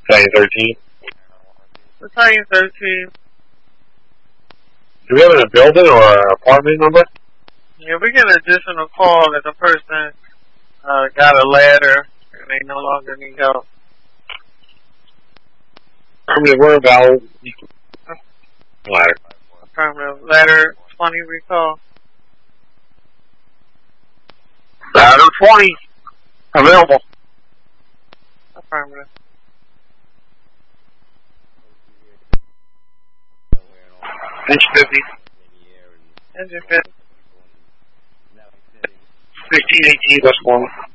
Battalion 13. Battalion 13. Do we have a building or an apartment number? Yeah, we get an additional call that the person got a ladder and they no longer need help. We're about ladder. Affirmative. Ladder 20 recall. Ladder 20. Available. Affirmative. Inch 50. Engine 50. 1618 West 1.